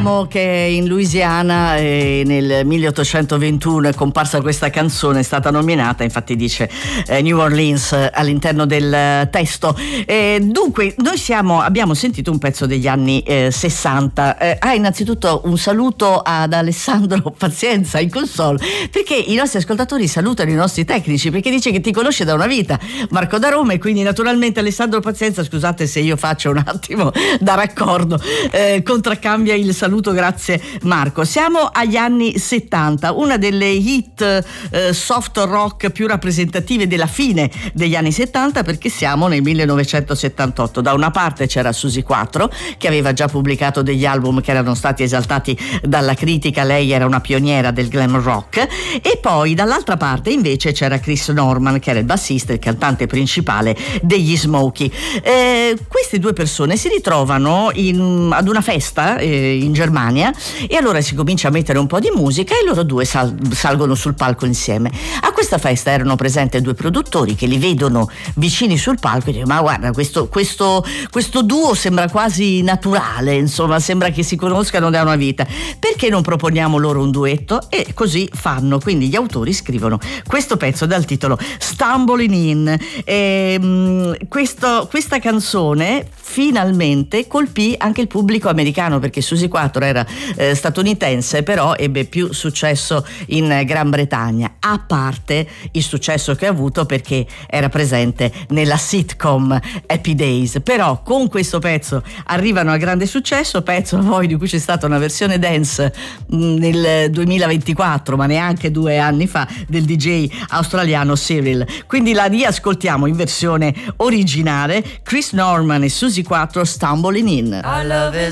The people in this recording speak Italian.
Ricordiamo che in Louisiana nel 1821 è comparsa questa canzone, è stata nominata, infatti dice New Orleans all'interno del testo. Dunque noi abbiamo sentito un pezzo degli anni 60. Innanzitutto un saluto ad Alessandro Pazienza in console, perché i nostri ascoltatori salutano i nostri tecnici, perché dice che ti conosce da una vita, Marco da Roma, e quindi naturalmente Alessandro Pazienza, scusate se io faccio un attimo da raccordo, contraccambia il saluto, grazie Marco. Siamo agli anni 70, una delle hit soft rock più rappresentative della fine degli anni 70, perché siamo nel 1978. Da una parte c'era Suzy Quatro, che aveva già pubblicato degli album che erano stati esaltati dalla critica, lei era una pioniera del glam rock, e poi dall'altra parte invece c'era Chris Norman, che era il bassista e il cantante principale degli Smokey. Queste due persone si ritrovano ad una festa in Germania, e allora si comincia a mettere un po' di musica e loro due salgono sul palco insieme. A questa festa erano presenti due produttori che li vedono vicini sul palco e dicono: ma guarda, questo duo sembra quasi naturale, insomma sembra che si conoscano da una vita, perché non proponiamo loro un duetto? E così fanno. Quindi gli autori scrivono questo pezzo dal titolo Stumbling In. Questa canzone finalmente colpì anche il pubblico americano, perché Suzy Quatro era statunitense, però ebbe più successo in Gran Bretagna, a parte il successo che ha avuto perché era presente nella sitcom Happy Days. Però con questo pezzo arrivano a grande successo, pezzo poi di cui c'è stata una versione dance nel 2024, ma neanche 2 anni fa, del DJ australiano Cyril. Quindi la riascoltiamo in versione originale, Chris Norman e Suzy Quatro, Stumbling In. Our love is